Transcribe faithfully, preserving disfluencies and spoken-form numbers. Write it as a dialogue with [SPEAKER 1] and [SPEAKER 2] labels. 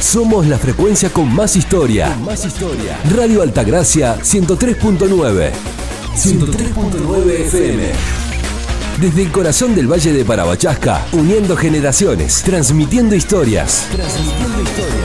[SPEAKER 1] Somos la frecuencia con más historia. Con más historia. Radio Altagracia ciento tres punto nueve. ciento tres punto nueve F M. Desde el corazón del Valle de Parabachasca, uniendo generaciones, transmitiendo historias. Transmitiendo historias.